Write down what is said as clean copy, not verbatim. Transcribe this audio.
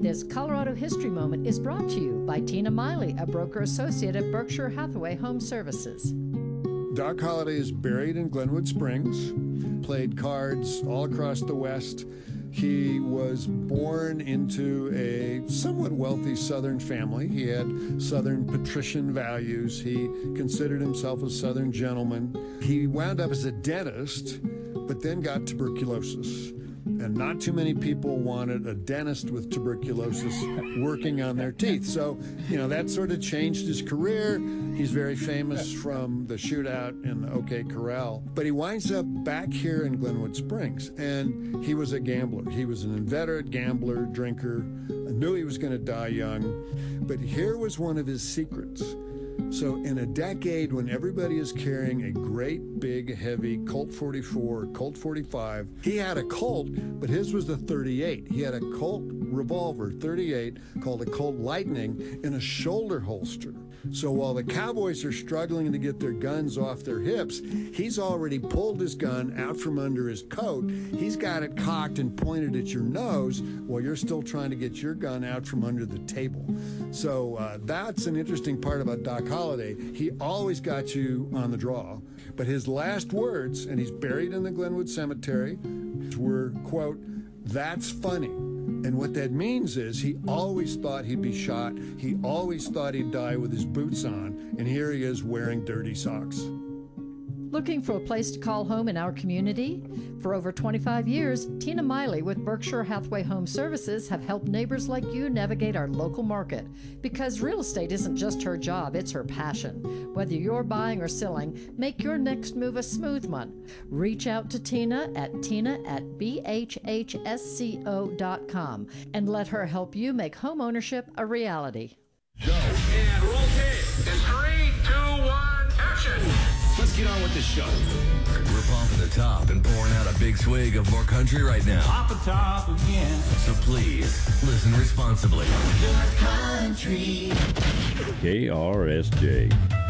This Colorado History Moment is brought to you by Tina Miley, a broker associate at Berkshire Hathaway Home Services. Doc Holliday is buried in Glenwood Springs, played cards all across the West. He was born into a somewhat wealthy Southern family. He had Southern patrician values. He considered himself a Southern gentleman. He wound up as a dentist, but then got tuberculosis. And not too many people wanted a dentist with tuberculosis working on their teeth. So, that sort of changed his career. He's very famous from the shootout in the OK Corral. But he winds up back here in Glenwood Springs, and he was a gambler. He was an inveterate gambler, drinker. I knew he was going to die young. But here was one of his secrets. So in a decade when everybody is carrying a great, big, heavy Colt 44, Colt 45, he had a Colt, but his was the 38. He had a Colt revolver 38 called a Colt Lightning in a shoulder holster. So while the cowboys are struggling to get their guns off their hips, he's already pulled his gun out from under his coat. He's got it cocked and pointed at your nose while you're still trying to get your gun out from under the table. So that's an interesting part about Doc Holliday. He always got you on the draw. But his last words, and he's buried in the Glenwood Cemetery, were, quote, "That's funny." And what that means is he always thought he'd be shot. He always thought he'd die with his boots on. And here he is wearing dirty socks. Looking for a place to call home in our community? For over 25 years, Tina Miley with Berkshire Hathaway Home Services have helped neighbors like you navigate our local market. Because real estate isn't just her job, it's her passion. Whether you're buying or selling, make your next move a smooth one. Reach out to Tina at bhhsco.com and let her help you make home ownership a reality. Go and rotate in 3, 2, 1, action! Let's get on with the show. We're pumping the top and pouring out a big swig of more country right now. Pop the top again. So please, listen responsibly. Good country. KRSJ.